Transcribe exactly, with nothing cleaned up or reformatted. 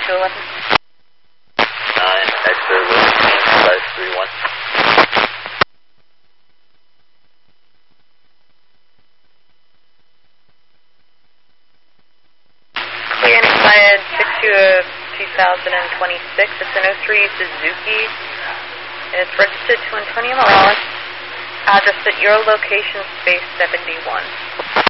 two eleven. nine, exit Wilson, five three one. Clear and excited six two of two thousand twenty-six. It's an oh three Suzuki. It's registered to Antonio Morales. Address at your location, space seventy-one.